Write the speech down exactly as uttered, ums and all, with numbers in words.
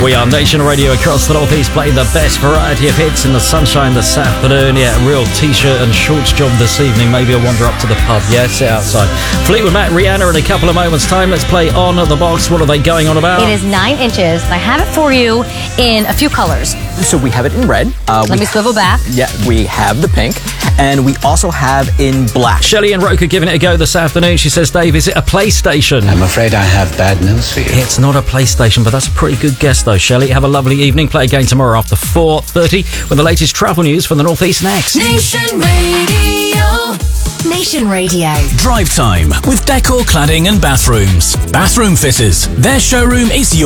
We are Nation Radio across the North East, playing the best variety of hits in the sunshine this afternoon. Yeah, real t-shirt and shorts job this evening. Maybe I'll wander up to the pub. Yeah, sit outside. Fleetwood Mac, Rihanna in a couple of moments' time. Let's play On the Box. What are they going on about? It is nine inches. I have it for you in a few colors. So we have it in red. Uh, Let me swivel back. Yeah, we have the pink. And we also have in black. Shelley and Roker giving it a go this afternoon. She says, Dave, is it a PlayStation? I'm afraid I have bad news for you. It's not a PlayStation, but that's a pretty good guess, though, Shelley. Have a lovely evening. Play again tomorrow after four thirty with the latest travel news from the North East next. Nation Radio. Nation Radio. Drive time with Decor Cladding and Bathrooms. Bathroom fitters. Their showroom is your